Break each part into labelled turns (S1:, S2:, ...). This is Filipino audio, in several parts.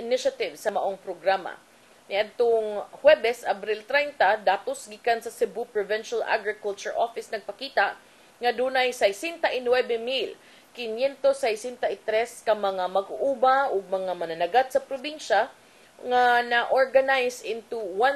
S1: initiative sa maong programa. Niadtong Huwebes, Abril 30, datos gikan sa Cebu Provincial Agriculture Office nagpakita nga dunay 69,563 ka mga mag-uuba ug mga mananagat sa probinsya nga na-organize into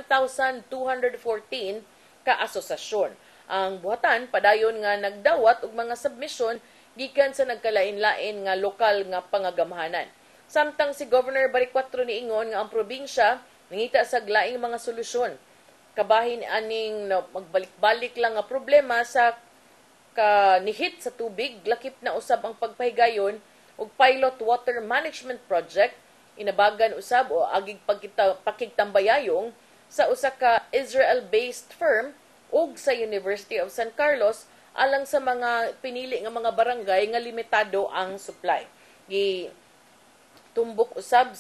S1: 1,214 ka asosasyon. Ang buhatan padayon nga nagdawat og mga submission gikan sa nagkalain-lain nga lokal nga pangagamahanan. Samtang si Governor Baricuatro niingon nga ang probinsya nangita sa laing mga solusyon. Kabahin aning magbalik-balik lang nga problema sa kanihit sa tubig, lakip na usab ang pagpahigayon og pilot water management project, inabagan usab o agig pakigtambayayong sa usa ka Israel-based firm ug sa University of San Carlos alang sa mga pinili nga mga barangay nga limitado ang supply. Tumbok usab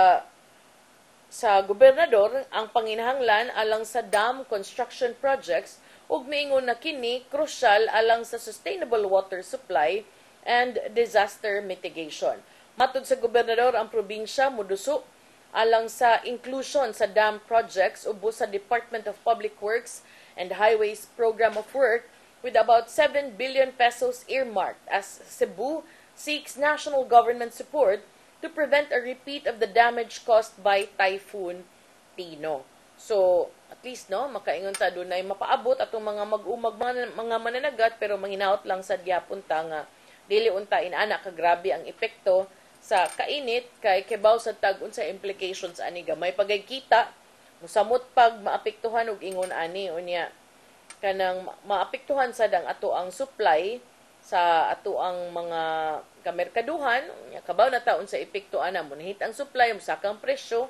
S1: sa gobernador ang panginahanglan alang sa dam construction projects ug miingon na kini krusyal alang sa sustainable water supply and disaster mitigation. Matud sa gobernador, ang probinsya moduso alang sa inclusion sa dam projects ubos sa Department of Public Works and Highways Program of Work with about 7 billion pesos earmarked as Cebu seeks national government support to prevent a repeat of the damage caused by Typhoon Tino. So, at least, makaingon ta doon ay mapaabot atong mga mag-umag mga mananagat, pero manghinaot lang sa gyapon ta nga dili unta inana ka grabe ang epekto sa kainit kay kebaw sa tag unsa implications ani gamay pagaykita musamot pag maapektuhan og ingon ani unya kanang maapektuhan sad ang ato ang supply sa ato ang mga kamerkaduhan, kabaw na taon sa epekto ana mo nahit ang supply musakang presyo,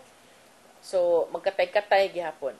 S1: so magkatay-katay gihapon.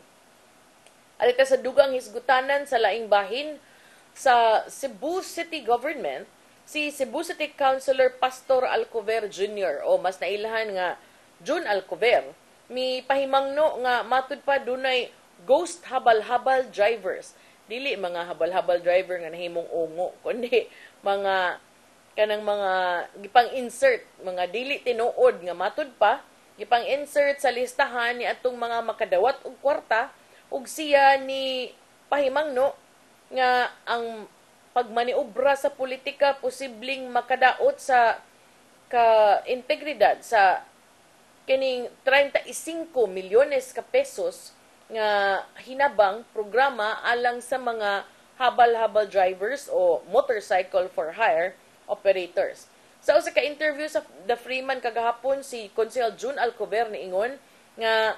S1: Alita sa dugang hisgutanan sa laing bahin sa Cebu City Government, si Cebu City Councilor Pastor Alcover Jr. o mas nailahan nga June Alcover, mi pahimangno nga matud pa dunay ghost habal-habal drivers. Dili mga habal-habal driver nga nahimong ungo, kundi mga kanang mga gipang-insert, mga dili tinuod nga matud pa, gipang-insert sa listahan ni atong mga makadawat og kwarta ug siya ni pahimangno nga ang pagmaniobra sa politika posibleng makadaot sa ka-integridad sa kining 35 milyones ka pesos nga hinabang programa alang sa mga habal-habal drivers o motorcycle for hire operators. Sa usa ka interview sa The Freeman kagahapon, si Consel June Alcover niingon nga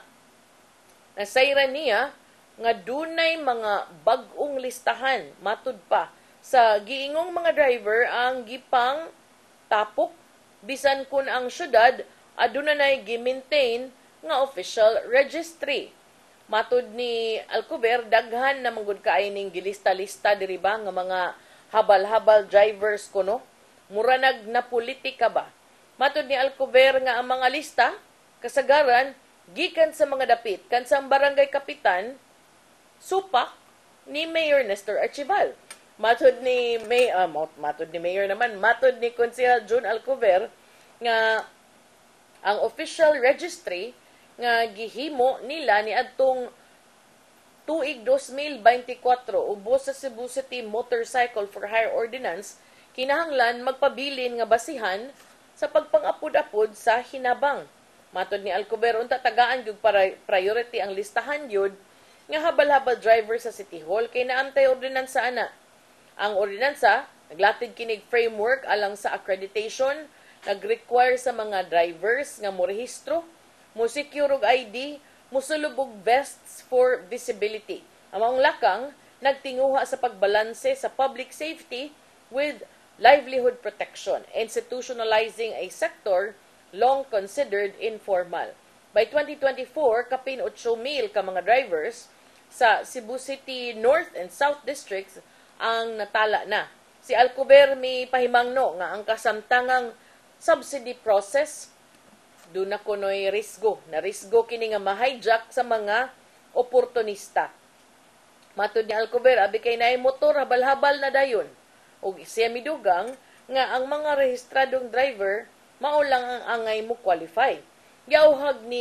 S1: nasayran niya nga dunay mga bag-ong listahan matud pa sa giingong mga driver ang gipang tapok bisan kun ang syudad aduna nay gi-maintain nga official registry. Matud ni Alcover, daghan na manggod kaayo ning gilista-lista diri ba nga mga habal-habal drivers kuno. Mura na politika ba? Matud ni Alcover nga ang mga lista kasagaran gikan sa mga dapit kansang barangay kapitan supak ni Mayor Nestor Archival. Matud ni Mayor naman, matud ni Consejal June Alcover nga ang official registry nga gihimo nila ni adtong tuig 2024 ubos sa Cebu City Motorcycle for Hire Ordinance kinahanglan magpabilin nga basihan sa pagpang-apod-apod sa hinabang. Matod ni Alcover, unta tagaan gyud priority ang listahan yun nga habal-habal driver sa City Hall kay naantay ordinansa ana. Ang ordinansa naglatid kinig framework alang sa accreditation, nag-require sa mga drivers nga morehistro, mo-secure og ID, musulubog vests for visibility. Ang maong lakang nagtinguha sa pagbalanse sa public safety with livelihood protection, institutionalizing a sector long considered informal. By 2024, kapin 8,000 ka mga drivers sa Cebu City North and South Districts ang natala na. Si Alcover may pahimangno nga ang kasamtangang subsidy process doon na kuno'y risgo. Na risgo kini nga ma-hijack sa mga oportunista. Matud ni Alcover, abi kay naay motor habal-habal na dayon. O siya midugang nga ang mga rehistradong driver mao lang ang angay mo qualify. Giauhag ni